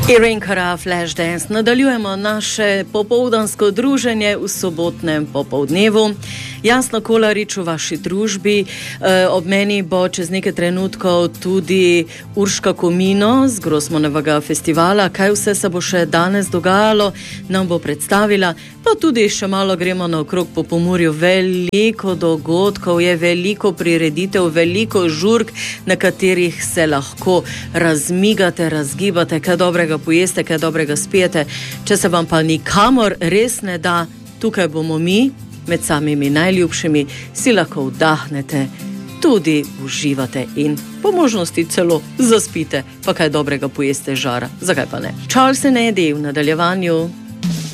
Irenkara Flashdance. Nadaljujemo naše popoldansko druženje v sobotnem popoldnevu. Jasna Kolarič v vaši družbi. Ob meni bo čez nekaj trenutkov tudi Urška Komino z Grosmonovega festivala. Kaj vse se bo še danes dogajalo, nam bo predstavila. Pa tudi še malo gremo naokrog po Pomurju. Veliko dogodkov je, veliko prireditev, veliko žurk, na katerih se lahko razmigate, razgibate, kaj dobrega pojeste, kaj dobrega spijete. Če se vam pa nikamor res ne da, tukaj bomo mi, med samimi najljubšimi, si lahko vdahnete, tudi uživate in po možnosti celo zaspite, pa kaj dobrega pojeste žara. Zakaj pa ne? Charles & Eddie v nadaljevanju.